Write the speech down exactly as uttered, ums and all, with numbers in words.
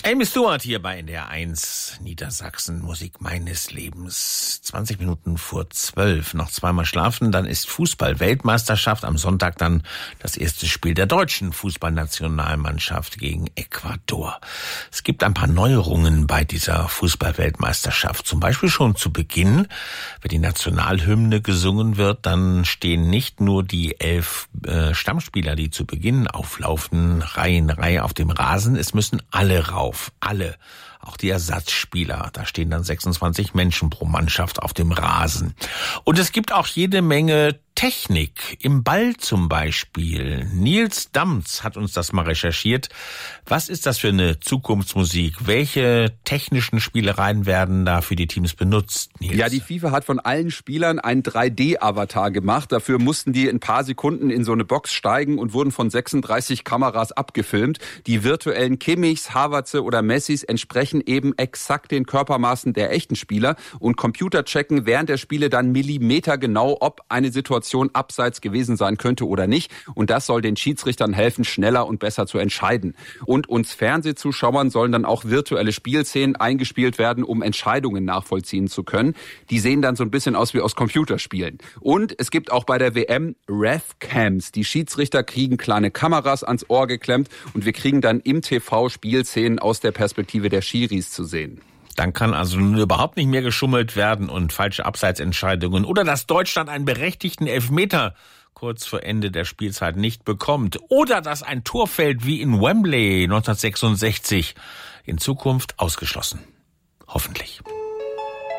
Amy Stewart hier bei N D R eins, Niedersachsen, Musik meines Lebens. zwanzig Minuten vor zwölf, noch zweimal schlafen, dann ist Fußball-Weltmeisterschaft. Am Sonntag dann das erste Spiel der deutschen Fußballnationalmannschaft gegen Ecuador. Es gibt ein paar Neuerungen bei dieser Fußball-Weltmeisterschaft. Zum Beispiel schon zu Beginn, wenn die Nationalhymne gesungen wird, dann stehen nicht nur die elf äh, Stammspieler, die zu Beginn auflaufen, Reihe in Reihe auf dem Rasen. Es müssen alle rauf. Alle, auch die Ersatzspieler. Da stehen dann sechsundzwanzig Menschen pro Mannschaft auf dem Rasen. Und es gibt auch jede Menge Technik im Ball zum Beispiel. Nils Damz hat uns das mal recherchiert. Was ist das für eine Zukunftsmusik? Welche technischen Spielereien werden da für die Teams benutzt, Nils? Ja, die FIFA hat von allen Spielern einen drei D Avatar gemacht. Dafür mussten die in ein paar Sekunden in so eine Box steigen und wurden von sechsunddreißig Kameras abgefilmt. Die virtuellen Kimmichs, Havertze oder Messis entsprechen eben exakt den Körpermaßen der echten Spieler und Computer checken während der Spiele dann millimetergenau, ob eine Situation abseits gewesen sein könnte oder nicht. Und das soll den Schiedsrichtern helfen, schneller und besser zu entscheiden. Und uns Fernsehzuschauern sollen dann auch virtuelle Spielszenen eingespielt werden, um Entscheidungen nachvollziehen zu können. Die sehen dann so ein bisschen aus wie aus Computerspielen. Und es gibt auch bei der W M Ref-Cams. Die Schiedsrichter kriegen kleine Kameras ans Ohr geklemmt und wir kriegen dann im T V Spielszenen aus der Perspektive der Schiris zu sehen. Dann kann also überhaupt nicht mehr geschummelt werden und falsche Abseitsentscheidungen oder dass Deutschland einen berechtigten Elfmeter kurz vor Ende der Spielzeit nicht bekommt oder dass ein Tor fällt wie in Wembley neunzehnhundertsechsundsechzig in Zukunft ausgeschlossen. Hoffentlich.